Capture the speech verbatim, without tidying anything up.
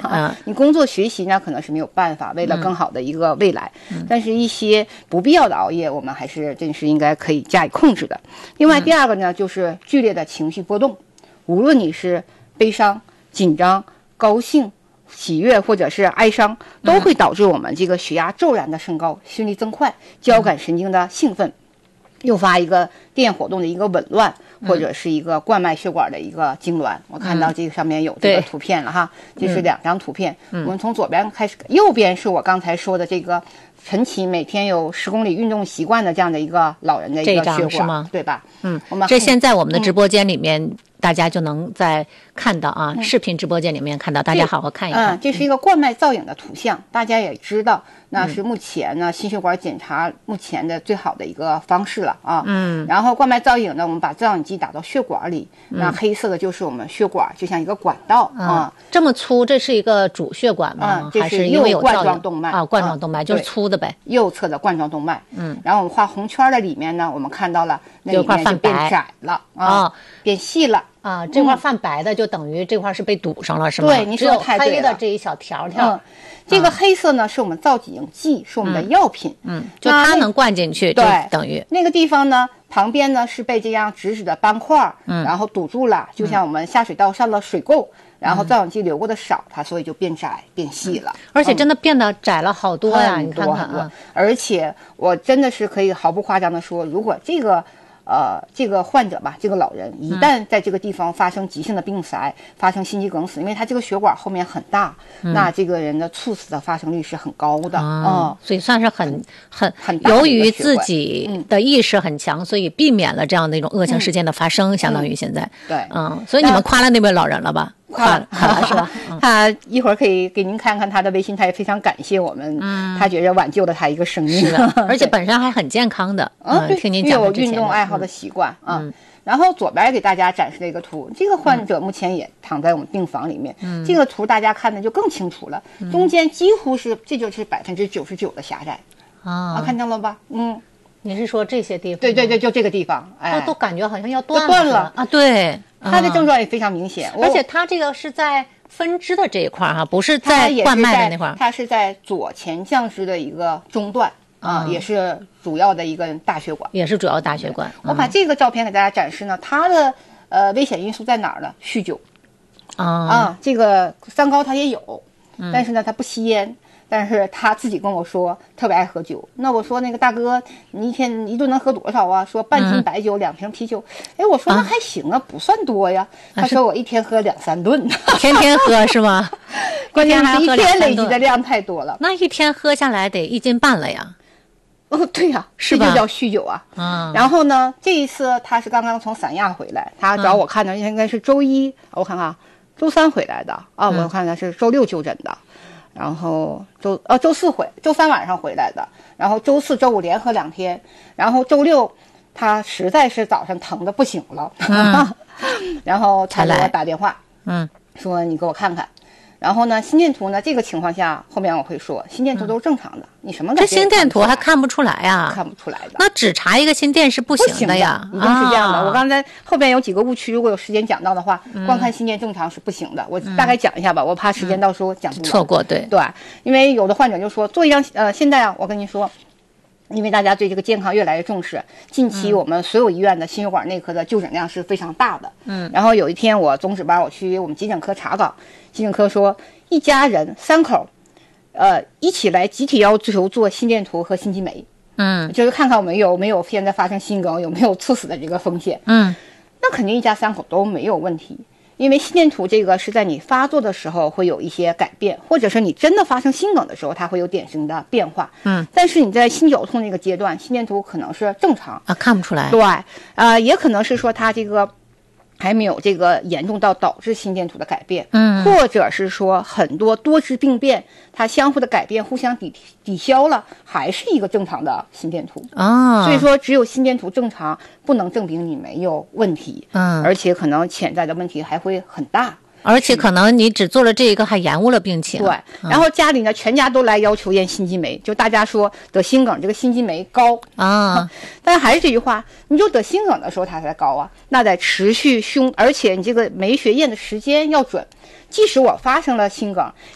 嗯， 你工作学习呢可能是没有办法，为了更好的一个未来，嗯、但是一些不必要的熬夜，我们还是真是应该可以加以控制的。另外，第二个呢，就是剧烈的情绪波动，无论你是悲伤、紧张、高兴、喜悦或者是哀伤，都会导致我们这个血压骤然的升高，心率增快，交感神经的兴奋，诱发一个电活动的一个紊乱，或者是一个冠脉血管的一个痉挛。我看到这个上面有这个图片了哈，这是两张图片。我们从左边开始，右边是我刚才说的这个陈琦每天有十公里运动习惯的这样的一个老人的一个血管， 是吗？ 对吧？ 嗯， 我们这现在我们的直播间里面。嗯大家就能在看到啊，嗯、视频直播间里面看到，大家好好看一看。 嗯，这是一个冠脉造影的图像，嗯、大家也知道，那是目前呢、嗯、心血管检查目前的最好的一个方式了啊。嗯。然后冠脉造影呢，我们把造影剂打到血管里，嗯、那黑色的就是我们血管，就像一个管道、嗯、啊。 这么粗，这是一个主血管吗？ 嗯，这还是右因为有冠状动脉啊？冠状动脉、嗯、就是粗的呗。 右侧的冠状动脉。嗯。然后我们画红圈的里面呢，我们看到了那里面就变窄了啊， 哦、 变细了。 啊，这块泛白的就等于这块是被堵上了，嗯、是吗？ 对，你说太对了。 黑的这一小条条， 嗯，这个黑色呢是我们造影剂，是我们的药品， 嗯，就它能灌进去，就等于那个地方呢，旁边呢是被这样直直的斑块，嗯，然后堵住了，就像我们下水道上了水垢，嗯、然后造影剂流过的少，它所以就变窄变细了， 而且真的变得窄了好多呀， 嗯、 你看看啊！ 而且我真的是可以毫不夸张的说，如果这个。呃，这个患者吧，这个老人一旦在这个地方发生急性的病塞，嗯、发生心肌梗死，因为他这个血管后面很大，嗯、那这个人的猝死的发生率是很高的啊、 哦嗯，所以算是很很很由于自己的意识很强，嗯、所以避免了这样的一种恶性事件的发生，嗯、相当于现在对， 嗯，所以你们夸了那位老人了吧？ 夸了， 夸了是吧？ 嗯、他一会儿可以给您看看他的微信，他也非常感谢我们，嗯、他觉着挽救了他一个生命， 是的，而且本身还很健康的， 嗯， 听您讲有运动爱好的习惯啊。嗯、然后左边给大家展示了一个图，这个患者目前也躺在我们病房里面，嗯、这个图大家看的就更清楚了，嗯、中间几乎是这就是百分之九十九的狭窄啊，看见了吧？嗯。 你是说这些地方？ 对对对，就这个地方，哎， 都感觉好像要断了， 断了啊！对， 它的症状也非常明显， 而且它这个是在分支的这一块哈，不是在冠脉的那块， 它是在左前降支的一个中段啊，也是主要的一个大血管， 也是主要大血管。 我把这个照片给大家展示呢，它的呃危险因素在哪儿呢？酗酒啊啊，这个三高它也有，但是呢，它不吸烟。但是他自己跟我说特别爱喝酒，那我说那个大哥，你一天一顿能喝多少啊？说半斤白酒，嗯、两瓶啤酒。哎，我说那还行啊，不算多呀。 啊、 他说我一天喝两三顿， 天天喝是吗？ 关键是一天累积的量太多了。 那一天喝下来得一斤半了呀。 哦，对呀、啊， 是吧？ 这就叫酗酒啊。 嗯。 然后呢，这一次他是刚刚从三亚回来，他找我看的应该是周一，嗯、我看看，周三回来的啊，我看他是周六就诊的。然后周呃周四回，周三晚上回来的，然后周四周五连喝两天，然后周六他实在是早上疼的不行了，嗯、然后他给我打电话， 嗯， 说你给我看看。然后呢，心电图呢，这个情况下后面我会说，心电图都是正常的，嗯、你什么这心电图还看不出来呀？ 看不出来的。 那只查一个心电是不行的呀， 一定是这样的。啊、我刚才后边有几个误区，如果有时间讲到的话，嗯、光看心电正常是不行的。我大概讲一下吧，嗯、我怕时间到时候讲不完、 嗯、错过，对对，因为有的患者就说做一张呃，现在啊，我跟你说。因为大家对这个健康越来越重视，近期我们所有医院的心血管内科的就诊量是非常大的。嗯，然后有一天我总值班，我去我们急诊科查岗，急诊科说一家人三口，呃，一起来集体要求做心电图和心肌酶， 嗯， 就是看看我们有没有现在发生心梗，有没有猝死的这个风险。 嗯， 那肯定一家三口都没有问题。因为心电图这个是在你发作的时候会有一些改变，或者是你真的发生心梗的时候，它会有典型的变化。 嗯， 但是你在心绞痛那个阶段，心电图可能是正常啊，看不出来。 对，呃，也可能是说它这个还没有这个严重到导致心电图的改变。 嗯， 或者是说很多多支病变，它相互的改变互相抵抵消了，还是一个正常的心电图啊。 所以说，只有心电图正常，不能证明你没有问题。 嗯， 而且可能潜在的问题还会很大。 而且可能你只做了这一个，还延误了病情。 对，然后家里呢，全家都来要求验心肌酶，就大家说得心梗这个心肌酶高啊， 但还是这句话，你就得心梗的时候它才高啊，那得持续胸，而且你这个酶学验的时间要准。即使我发生了心梗，